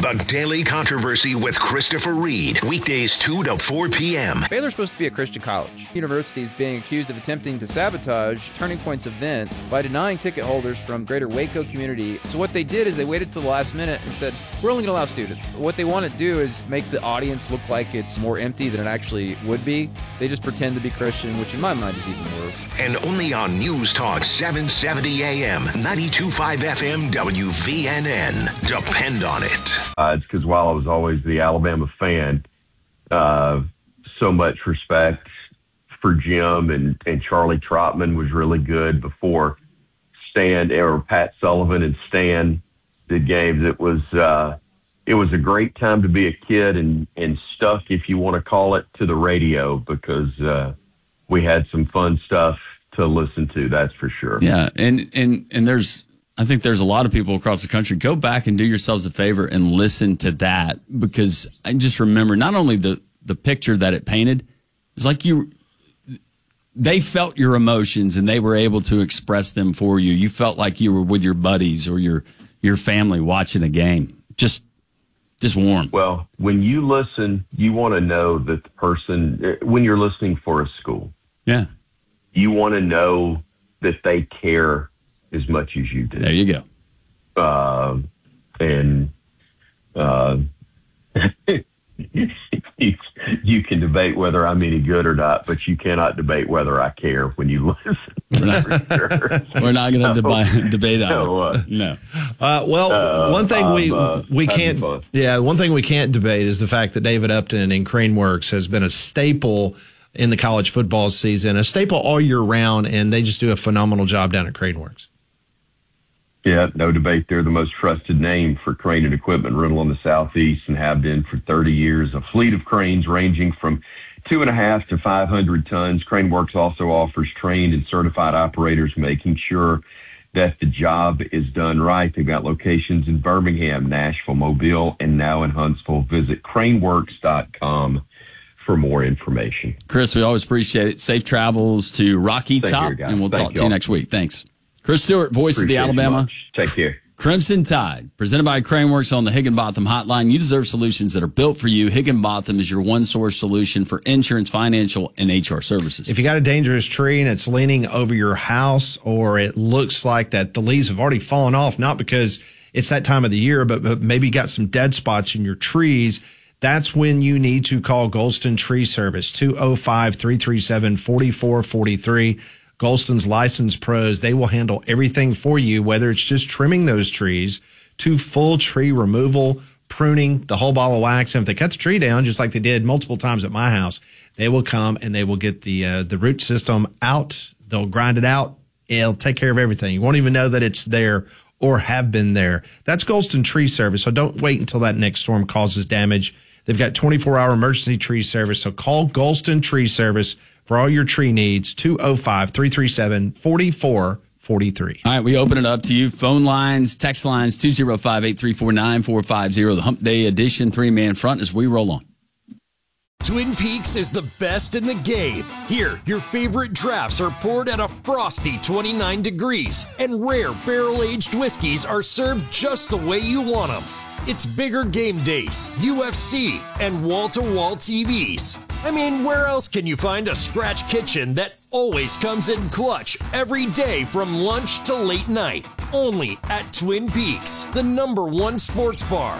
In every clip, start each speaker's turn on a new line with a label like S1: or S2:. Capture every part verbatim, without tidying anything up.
S1: The Daily Controversy with Christopher Reed. Weekdays two to four p.m.
S2: Baylor's supposed to be a Christian college. University is being accused of attempting to sabotage Turning Point's event by denying ticket holders from greater Waco community. So what they did is they waited till the last minute and said, we're only going to allow students. What they want to do is make the audience look like it's more empty than it actually would be. They just pretend to be Christian, which in my mind is even worse.
S1: And only on News Talk seven seventy A M, ninety-two point five F M, W V N N. Depend on it.
S3: Uh, it's because while I was always the Alabama fan, uh, so much respect for Jim and, and Charlie Trotman was really good before Stan or Pat Sullivan and Stan did games. It was uh, it was a great time to be a kid and, and stuck, if you want to call it, to the radio because uh, we had some fun stuff to listen to, that's for sure.
S4: Yeah, and and and there's I think there's a lot of people across the country. Go back and do yourselves a favor and listen to that because I just remember not only the, the picture that it painted, it's like you, they felt your emotions and they were able to express them for you. You felt like you were with your buddies or your your family watching a game. Just, just warm.
S3: Well, when you listen, you want to know that the person, when you're listening for a school,
S4: yeah,
S3: you want to know that they care as much as you do.
S4: There you go.
S3: Uh, and uh, you, you can debate whether I'm any good or not, but you cannot debate whether I care when you listen.
S4: We're not,
S3: sure.
S4: we're not going to
S3: no,
S4: deba- debate on
S3: no,
S4: it.
S3: Uh,
S4: no.
S5: Uh, well,
S3: uh,
S5: one thing we
S3: uh,
S5: we can't yeah one thing we can't debate is the fact that David Upton and Craneworks has been a staple in the college football season, a staple all year round, and they just do a phenomenal job down at Craneworks.
S3: Yeah, no debate. They're the most trusted name for crane and equipment rental in the Southeast and have been for thirty years. A fleet of cranes ranging from two and a half to five hundred tons. Craneworks also offers trained and certified operators, making sure that the job is done right. They've got locations in Birmingham, Nashville, Mobile, and now in Huntsville. Visit craneworks dot com for more information.
S4: Chris, we always appreciate it. Safe travels to Rocky
S3: Thank
S4: Top,
S3: you,
S4: and we'll
S3: Thank
S4: talk
S3: you
S4: to you
S3: all.
S4: next week. Thanks. Chris Stewart, voice
S3: Appreciate
S4: of the Alabama
S3: Take care.
S4: Crimson Tide, presented by Craneworks on the Higginbotham Hotline. You deserve solutions that are built for you. Higginbotham is your one-source solution for insurance, financial, and H R services.
S5: If you got a dangerous tree and it's leaning over your house, or it looks like that the leaves have already fallen off, not because it's that time of the year, but, but maybe you got some dead spots in your trees, that's when you need to call Golston Tree Service, two oh five, three three seven, four four four three. Golston's licensed pros, they will handle everything for you, whether it's just trimming those trees to full tree removal, pruning, the whole ball of wax. And if they cut the tree down, just like they did multiple times at my house, they will come and they will get the uh, the root system out. They'll grind it out. It'll take care of everything. You won't even know that it's there or have been there. That's Golston Tree Service. So don't wait until that next storm causes damage. They've got twenty-four hour emergency tree service. So call Golston Tree Service for all your tree needs, two oh five, three three seven, four four four three.
S4: All right, we open it up to you. Phone lines, text lines, two oh five, eight three four, nine four five oh. The Hump Day Edition, three-man front as we roll on.
S6: Twin Peaks is the best in the game. Here, your favorite drafts are poured at a frosty twenty-nine degrees, and rare barrel-aged whiskeys are served just the way you want them. It's bigger game days, U F C, and wall-to-wall T Vs. I mean, where else can you find a scratch kitchen that always comes in clutch every day from lunch to late night? Only at Twin Peaks, the number one sports bar.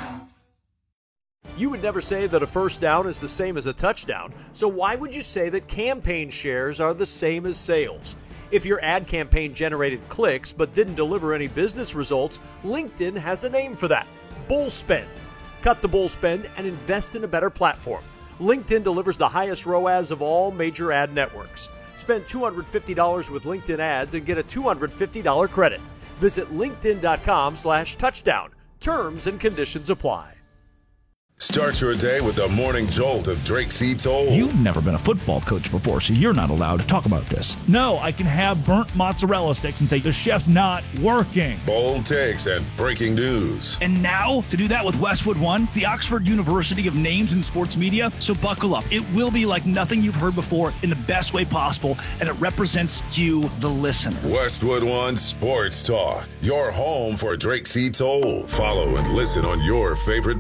S7: You would never say that a first down is the same as a touchdown, so why would you say that campaign shares are the same as sales? If your ad campaign generated clicks but didn't deliver any business results, LinkedIn has a name for that. Bull spend. Cut the bull spend and invest in a better platform. LinkedIn delivers the highest R O A S of all major ad networks. Spend two hundred fifty dollars with LinkedIn ads and get a two hundred fifty dollars credit. Visit linkedin.com slash touchdown. Terms and conditions apply.
S8: Start your day with the morning jolt of Drake C. Toll.
S9: You've never been a football coach before, so you're not allowed to talk about this. No, I can have burnt mozzarella sticks and say the chef's not working.
S8: Bold takes and breaking news.
S9: And now, to do that with Westwood One, the Oxford University of names in sports media. So buckle up. It will be like nothing you've heard before in the best way possible, and it represents you, the listener.
S8: Westwood One Sports Talk, your home for Drake C. Toll. Follow and listen on your favorite